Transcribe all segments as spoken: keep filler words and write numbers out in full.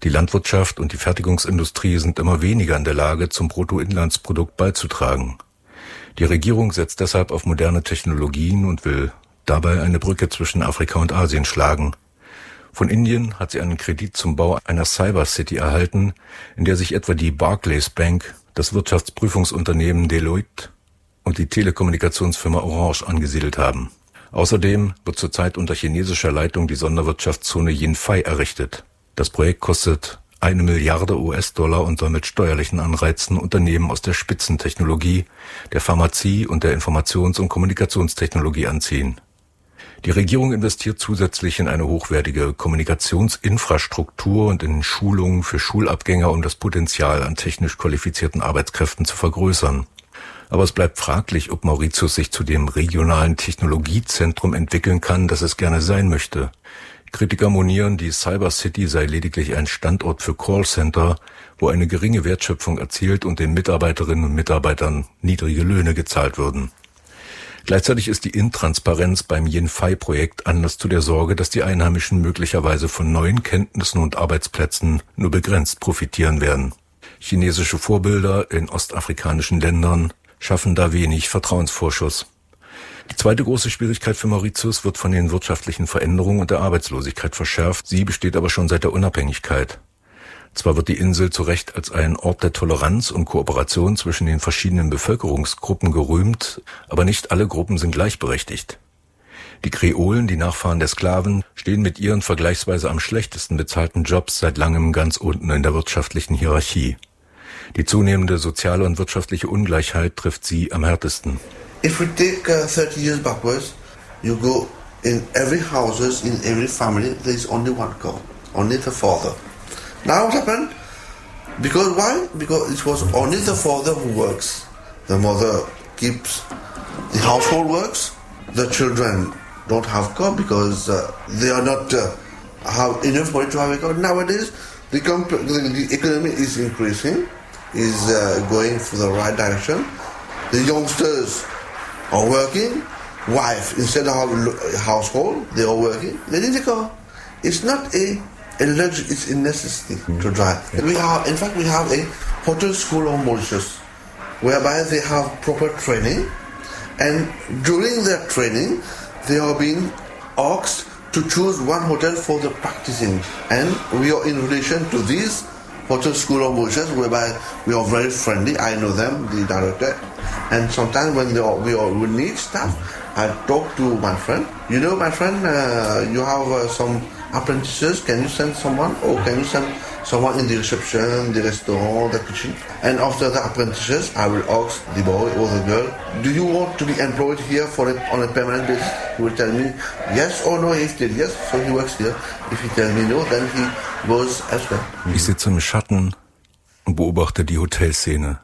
Die Landwirtschaft und die Fertigungsindustrie sind immer weniger in der Lage, zum Bruttoinlandsprodukt beizutragen. Die Regierung setzt deshalb auf moderne Technologien und will dabei eine Brücke zwischen Afrika und Asien schlagen. Von Indien hat sie einen Kredit zum Bau einer Cyber City erhalten, in der sich etwa die Barclays Bank, das Wirtschaftsprüfungsunternehmen Deloitte und die Telekommunikationsfirma Orange angesiedelt haben. Außerdem wird zurzeit unter chinesischer Leitung die Sonderwirtschaftszone Jinfei errichtet. Das Projekt kostet eine Milliarde U S-Dollar und soll mit steuerlichen Anreizen Unternehmen aus der Spitzentechnologie, der Pharmazie und der Informations- und Kommunikationstechnologie anziehen. Die Regierung investiert zusätzlich in eine hochwertige Kommunikationsinfrastruktur und in Schulungen für Schulabgänger, um das Potenzial an technisch qualifizierten Arbeitskräften zu vergrößern. Aber es bleibt fraglich, ob Mauritius sich zu dem regionalen Technologiezentrum entwickeln kann, das es gerne sein möchte. Kritiker monieren, die Cyber City sei lediglich ein Standort für Callcenter, wo eine geringe Wertschöpfung erzielt und den Mitarbeiterinnen und Mitarbeitern niedrige Löhne gezahlt würden. Gleichzeitig ist die Intransparenz beim Jinfei-Projekt Anlass zu der Sorge, dass die Einheimischen möglicherweise von neuen Kenntnissen und Arbeitsplätzen nur begrenzt profitieren werden. Chinesische Vorbilder in ostafrikanischen Ländern schaffen da wenig Vertrauensvorschuss. Die zweite große Schwierigkeit für Mauritius wird von den wirtschaftlichen Veränderungen und der Arbeitslosigkeit verschärft. Sie besteht aber schon seit der Unabhängigkeit. Zwar wird die Insel zu Recht als ein Ort der Toleranz und Kooperation zwischen den verschiedenen Bevölkerungsgruppen gerühmt, aber nicht alle Gruppen sind gleichberechtigt. Die Kreolen, die Nachfahren der Sklaven, stehen mit ihren vergleichsweise am schlechtesten bezahlten Jobs seit langem ganz unten in der wirtschaftlichen Hierarchie. Die zunehmende soziale und wirtschaftliche Ungleichheit trifft sie am härtesten. If we take uh, thirty years backwards, you go in every houses, in every family, there is only one God, only the father. Now what happened? Because why? Because it was only the father who works. The mother keeps the household works. The children don't have God because uh, they are not uh, have enough money to have a God. Nowadays, the, comp- the, the economy is increasing, is uh, going for the right direction. The youngsters are working. Wife, instead of a household, they are working. They need a car. It's not a A luxury, it's a necessity mm. to drive. Yeah. We have, in fact, we have a hotel school of Mauritius, whereby they have proper training, and during their training, they are being asked to choose one hotel for the practicing. And we are in relation to this hotel school of Mauritius, whereby we are very friendly. I know them, the director, and sometimes when they are, we, are, we need staff, I talk to my friend. You know, my friend, uh, you have uh, some apprentices, can you send someone, or can you send someone in the reception, the restaurant, the kitchen? And after the apprentices, I will ask the boy or the girl, do you want to be employed here for it on a permanent basis? He will tell me yes or no. If he tells yes, so he works here. If he tells me no, then he goes elsewhere. Ich sitze im Schatten und beobachte die Hotelszene.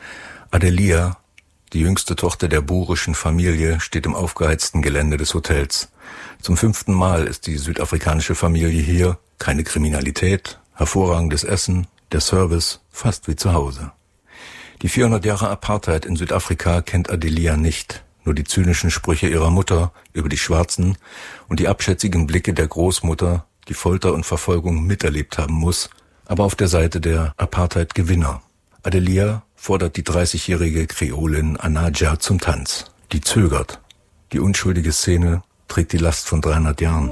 Adelia, die jüngste Tochter der boerischen Familie, steht im aufgeheizten Gelände des Hotels. Zum fünften Mal ist die südafrikanische Familie hier. Keine Kriminalität, hervorragendes Essen, der Service, fast wie zu Hause. Die vierhundert Jahre Apartheid in Südafrika kennt Adelia nicht. Nur die zynischen Sprüche ihrer Mutter über die Schwarzen und die abschätzigen Blicke der Großmutter, die Folter und Verfolgung miterlebt haben muss, aber auf der Seite der Apartheid-Gewinner. Adelia fordert die dreißigjährige Kreolin Anaja zum Tanz. Die zögert. Die unschuldige Szene trägt die Last von dreihundert Jahren.